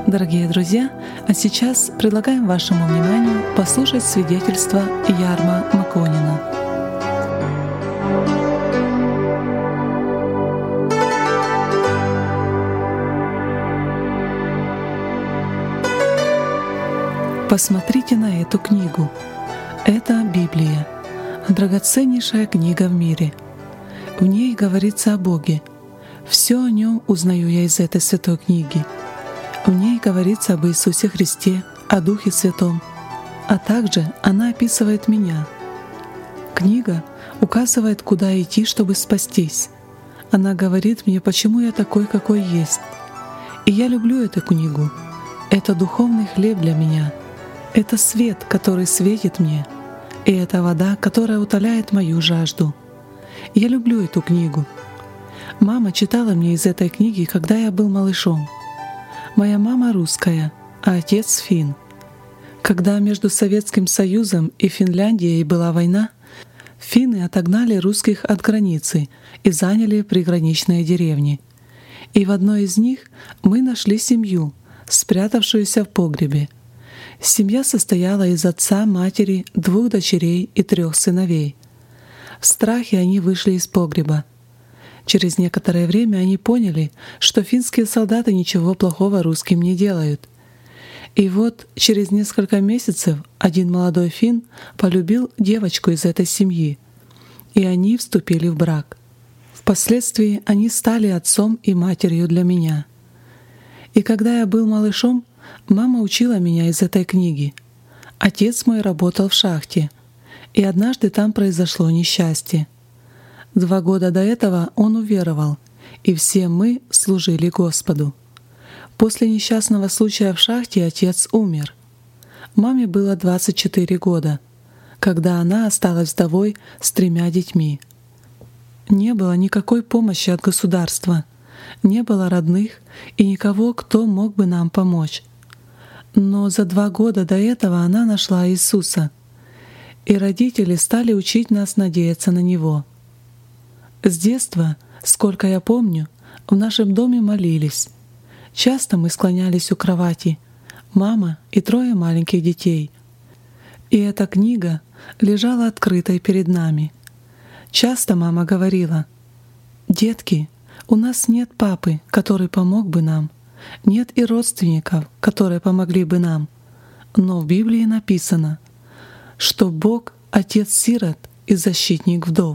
Дорогие друзья, а сейчас предлагаем вашему вниманию послушать свидетельство Ярма Маконина. Посмотрите на эту книгу. Это Библия, драгоценнейшая книга в мире. В ней говорится о Боге. Все о Нем узнаю я из этой святой книги. В ней говорится об Иисусе Христе, о Духе Святом, а также она описывает меня. Книга указывает, куда идти, чтобы спастись. Она говорит мне, почему я такой, какой есть. И я люблю эту книгу. Это духовный хлеб для меня. Это свет, который светит мне. И это вода, которая утоляет мою жажду. Я люблю эту книгу. Мама читала мне из этой книги, когда я был малышом. Моя мама русская, а отец финн. Когда между Советским Союзом и Финляндией была война, финны отогнали русских от границы и заняли приграничные деревни. И в одной из них мы нашли семью, спрятавшуюся в погребе. Семья состояла из отца, матери, 2 дочерей и 3 сыновей. В страхе они вышли из погреба. Через некоторое время они поняли, что финские солдаты ничего плохого русским не делают. И вот через несколько месяцев один молодой финн полюбил девочку из этой семьи, и они вступили в брак. Впоследствии они стали отцом и матерью для меня. И когда я был малышом, мама учила меня из этой книги. Отец мой работал в шахте, и однажды там произошло несчастье. 2 года до этого он уверовал, и все мы служили Господу. После несчастного случая в шахте отец умер. Маме было 24 года, когда она осталась вдовой с 3 детьми. Не было никакой помощи от государства, не было родных и никого, кто мог бы нам помочь. Но за 2 года до этого она нашла Иисуса, и родители стали учить нас надеяться на Него. С детства, сколько я помню, в нашем доме молились. Часто мы склонялись у кровати, мама и 3 маленьких детей. И эта книга лежала открытой перед нами. Часто мама говорила: «Детки, у нас нет папы, который помог бы нам, нет и родственников, которые помогли бы нам. Но в Библии написано, что Бог — отец сирот и защитник вдов».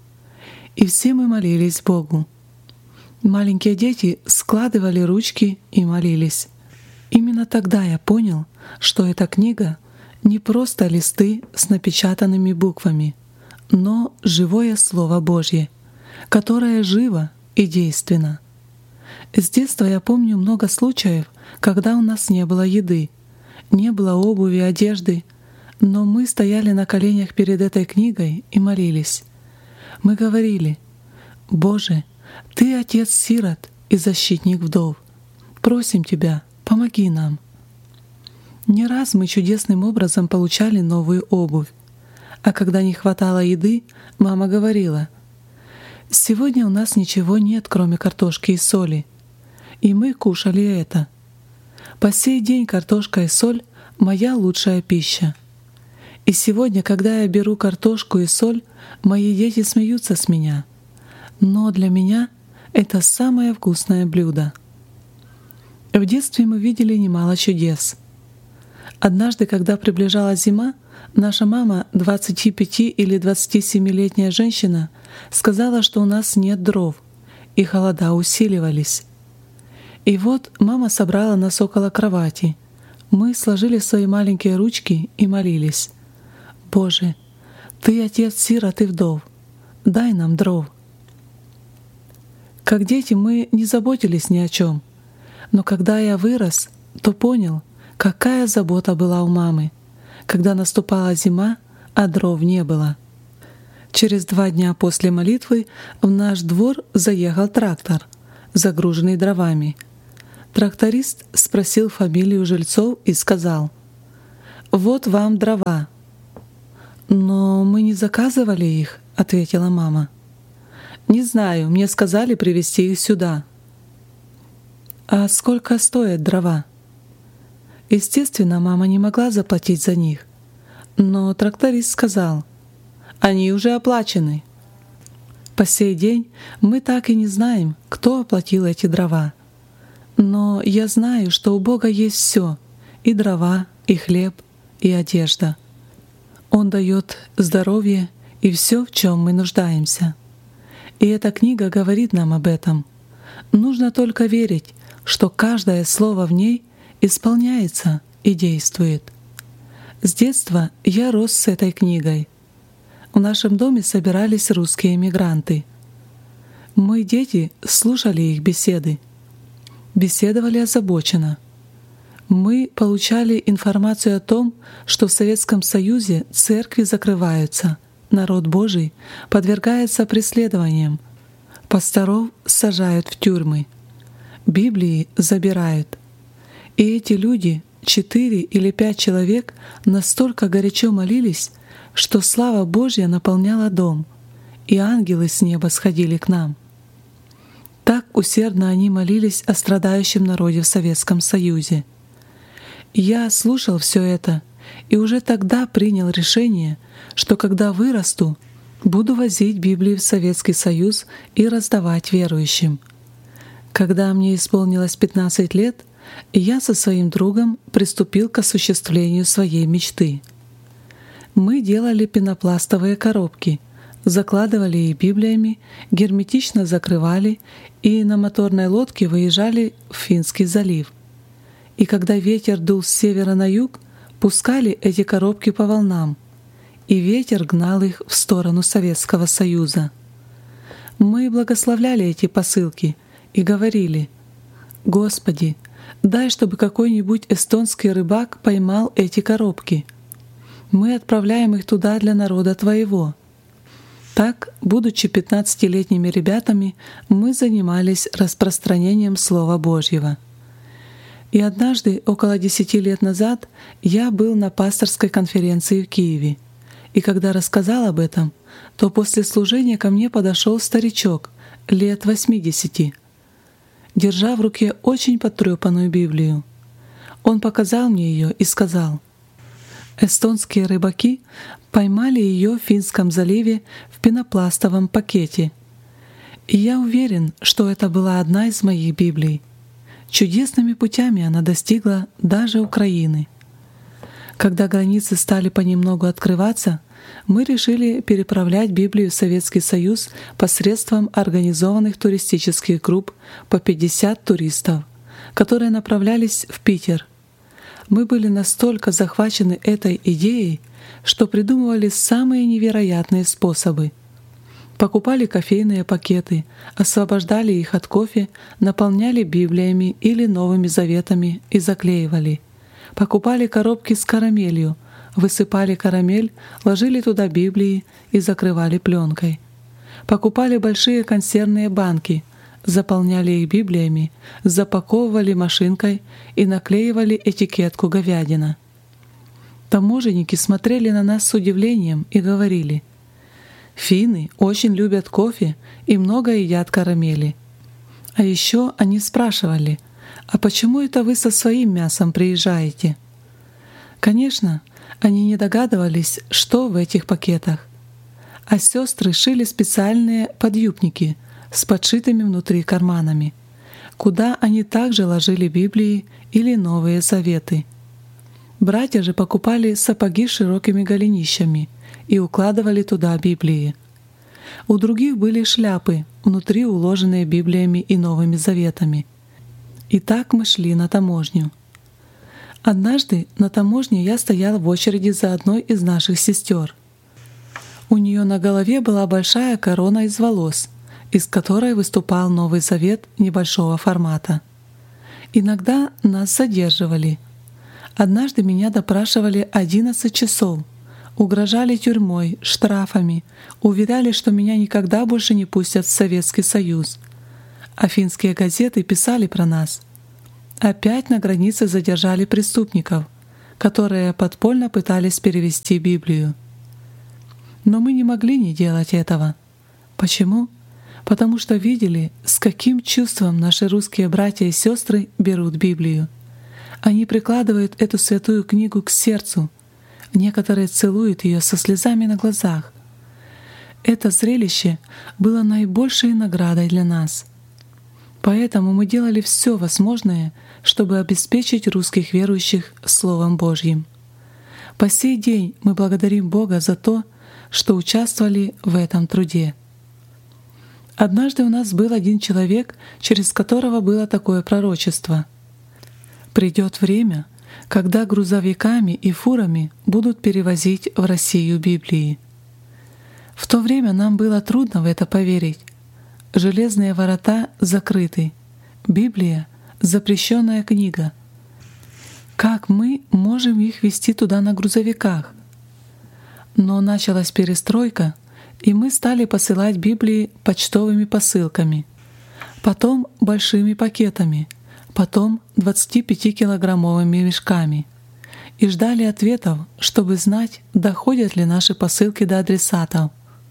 И все мы молились Богу. Маленькие дети складывали ручки и молились. Именно тогда я понял, что эта книга не просто листы с напечатанными буквами, но живое Слово Божье, которое живо и действенно. С детства я помню много случаев, когда у нас не было еды, не было обуви, одежды, но мы стояли на коленях перед этой книгой и молились. Мы говорили: «Боже, Ты отец сирот и защитник вдов. Просим Тебя, помоги нам». Не раз мы чудесным образом получали новую обувь, а когда не хватало еды, мама говорила: «Сегодня у нас ничего нет, кроме картошки и соли». И мы кушали это. По сей день картошка и соль — моя лучшая пища. И сегодня, когда я беру картошку и соль, мои дети смеются с меня. Но для меня это самое вкусное блюдо. В детстве мы видели немало чудес. Однажды, когда приближалась зима, наша мама, 25 или 27-летняя женщина, сказала, что у нас нет дров, и холода усиливались. И вот мама собрала нас около кровати. Мы сложили свои маленькие ручки и молились: «Боже, Ты отец сирот и вдов, дай нам дров». Как дети мы не заботились ни о чем, но когда я вырос, то понял, какая забота была у мамы, когда наступала зима, а дров не было. Через 2 дня после молитвы в наш двор заехал трактор, загруженный дровами. Тракторист спросил фамилию жильцов и сказал: «Вот вам дрова». «Но мы не заказывали их», — ответила мама. «Не знаю, мне сказали привезти их сюда». «А сколько стоят дрова?» Естественно, мама не могла заплатить за них. Но тракторист сказал: «Они уже оплачены». По сей день мы так и не знаем, кто оплатил эти дрова. Но я знаю, что у Бога есть все: и дрова, и хлеб, и одежда. Он дает здоровье и все, в чем мы нуждаемся. И эта книга говорит нам об этом. Нужно только верить, что каждое слово в ней исполняется и действует. С детства я рос с этой книгой. В нашем доме собирались русские эмигранты. Мы, дети, слушали их беседы. Беседовали озабоченно. Мы получали информацию о том, что в Советском Союзе церкви закрываются, народ Божий подвергается преследованиям, пасторов сажают в тюрьмы, Библии забирают. И эти люди, 4 или 5 человек, настолько горячо молились, что слава Божья наполняла дом, и ангелы с неба сходили к нам. Так усердно они молились о страдающем народе в Советском Союзе. Я слушал все это и уже тогда принял решение, что когда вырасту, буду возить Библию в Советский Союз и раздавать верующим. Когда мне исполнилось 15 лет, я со своим другом приступил к осуществлению своей мечты. Мы делали пенопластовые коробки, закладывали их Библиями, герметично закрывали и на моторной лодке выезжали в Финский залив. И когда ветер дул с севера на юг, пускали эти коробки по волнам, и ветер гнал их в сторону Советского Союза. Мы благословляли эти посылки и говорили: «Господи, дай, чтобы какой-нибудь эстонский рыбак поймал эти коробки. Мы отправляем их туда для народа Твоего». Так, будучи 15-летними ребятами, мы занимались распространением Слова Божьего. И однажды, около 10 лет назад, я был на пасторской конференции в Киеве. И когда рассказал об этом, то после служения ко мне подошел старичок, лет 80, держа в руке очень потрепанную Библию. Он показал мне ее и сказал: «Эстонские рыбаки поймали ее в Финском заливе в пенопластовом пакете. И я уверен, что это была одна из моих Библий. Чудесными путями она достигла даже Украины. Когда границы стали понемногу открываться, мы решили переправлять Библию в Советский Союз посредством организованных туристических групп по 50 туристов, которые направлялись в Питер. Мы были настолько захвачены этой идеей, что придумывали самые невероятные способы. Покупали кофейные пакеты, освобождали их от кофе, наполняли Библиями или Новыми Заветами и заклеивали. Покупали коробки с карамелью, высыпали карамель, ложили туда Библии и закрывали пленкой. Покупали большие консервные банки, заполняли их Библиями, запаковывали машинкой и наклеивали этикетку «Говядина». Таможенники смотрели на нас с удивлением и говорили: «Финны очень любят кофе и много едят карамели». А еще они спрашивали: «А почему это вы со своим мясом приезжаете?» Конечно, они не догадывались, что в этих пакетах. А сестры шили специальные подъюбники с подшитыми внутри карманами, куда они также ложили Библии или Новые Заветы. Братья же покупали сапоги с широкими голенищами и укладывали туда Библии. У других были шляпы, внутри уложенные Библиями и Новыми Заветами. И так мы шли на таможню. Однажды на таможне я стоял в очереди за одной из наших сестер. У нее на голове была большая корона из волос, из которой выступал Новый Завет небольшого формата. Иногда нас задерживали. Однажды меня допрашивали 11 часов, угрожали тюрьмой, штрафами, уверяли, что меня никогда больше не пустят в Советский Союз. А финские газеты писали про нас. Опять на границе задержали преступников, которые подпольно пытались перевести Библию. Но мы не могли не делать этого. Почему? Потому что видели, с каким чувством наши русские братья и сестры берут Библию. Они прикладывают эту святую книгу к сердцу. Некоторые целуют ее со слезами на глазах. Это зрелище было наибольшей наградой для нас. Поэтому мы делали все возможное, чтобы обеспечить русских верующих Словом Божьим. По сей день мы благодарим Бога за то, что участвовали в этом труде. Однажды у нас был один человек, через которого было такое пророчество. Придет время, когда грузовиками и фурами будут перевозить в Россию Библии. В то время нам было трудно в это поверить. Железные ворота закрыты. Библия — запрещенная книга. Как мы можем их везти туда на грузовиках? Но началась перестройка, и мы стали посылать Библии почтовыми посылками, потом большими пакетами, потом 25-килограммовыми мешками, и ждали ответов, чтобы знать, доходят ли наши посылки до адресатов.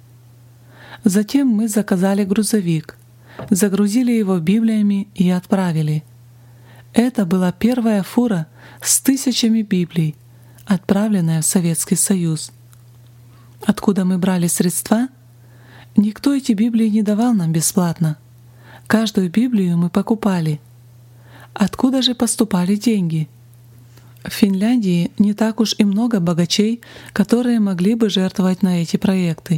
Затем мы заказали грузовик, загрузили его Библиями и отправили. Это была первая фура с тысячами Библий, отправленная в Советский Союз. Откуда мы брали средства? Никто эти Библии не давал нам бесплатно. Каждую Библию мы покупали. Откуда же поступали деньги? В Финляндии не так уж и много богачей, которые могли бы жертвовать на эти проекты.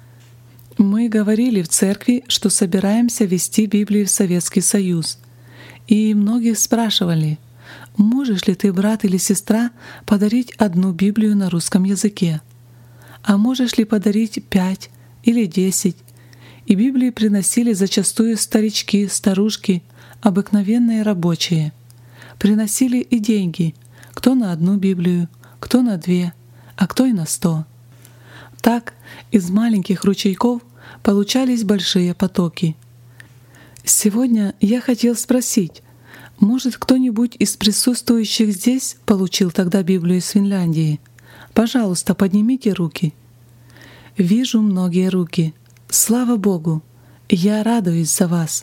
Мы говорили в церкви, что собираемся везти Библию в Советский Союз. И многих спрашивали: «Можешь ли ты, брат или сестра, подарить одну Библию на русском языке? А можешь ли подарить 5 или 10?» И Библии приносили зачастую старички, старушки, обыкновенные рабочие. Приносили и деньги, кто на 1 Библию, кто на 2, а кто и на 100. Так из маленьких ручейков получались большие потоки. Сегодня я хотел спросить, может, кто-нибудь из присутствующих здесь получил тогда Библию из Финляндии? Пожалуйста, поднимите руки. Вижу многие руки. Слава Богу! Я радуюсь за вас.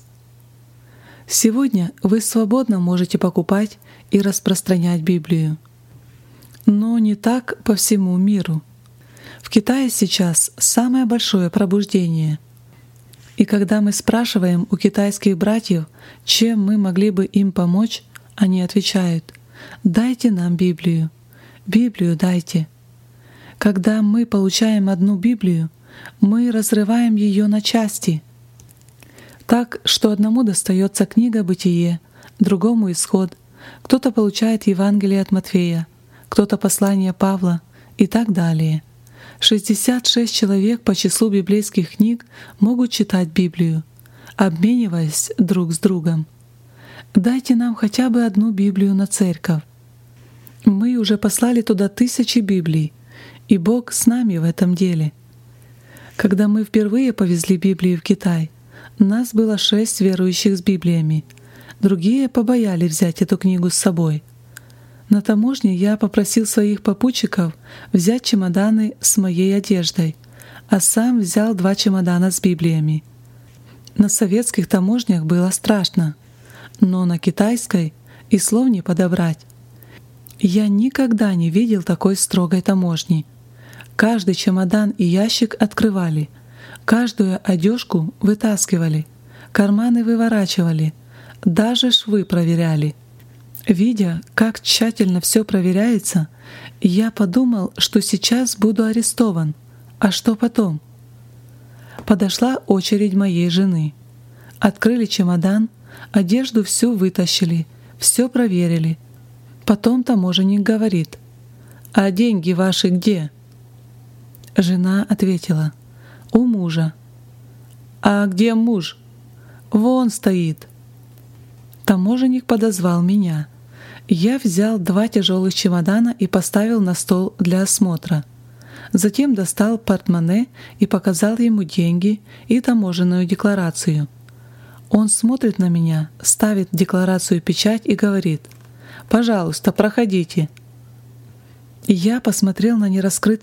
Сегодня вы свободно можете покупать и распространять Библию. Но не так по всему миру. В Китае сейчас самое большое пробуждение. И когда мы спрашиваем у китайских братьев, чем мы могли бы им помочь, они отвечают: «Дайте нам Библию, Библию дайте». Когда мы получаем 1 Библию, мы разрываем ее на части, так что одному достается книга «Бытие», другому «Исход», кто-то получает Евангелие от Матфея, кто-то послание Павла и так далее. 66 человек по числу библейских книг могут читать Библию, обмениваясь друг с другом. Дайте нам хотя бы 1 Библию на церковь. Мы уже послали туда 1000 Библий, и Бог с нами в этом деле. Когда мы впервые повезли Библии в Китай, нас было 6 верующих с Библиями. Другие побоялись взять эту книгу с собой. На таможне я попросил своих попутчиков взять чемоданы с моей одеждой, а сам взял 2 чемодана с Библиями. На советских таможнях было страшно, но на китайской и слов не подобрать. Я никогда не видел такой строгой таможни. Каждый чемодан и ящик открывали, каждую одежку вытаскивали, карманы выворачивали, даже швы проверяли. Видя, как тщательно все проверяется, я подумал, что сейчас буду арестован. А что потом? Подошла очередь моей жены. Открыли чемодан, одежду всю вытащили, все проверили. Потом таможенник говорит: «А деньги ваши где?» Жена ответила: «У мужа». «А где муж?» «Вон стоит». Таможенник подозвал меня. Я взял 2 тяжелых чемодана и поставил на стол для осмотра. Затем достал портмоне и показал ему деньги и таможенную декларацию. Он смотрит на меня, ставит в декларацию печать и говорит: «Пожалуйста, проходите». Я посмотрел на нераскрытые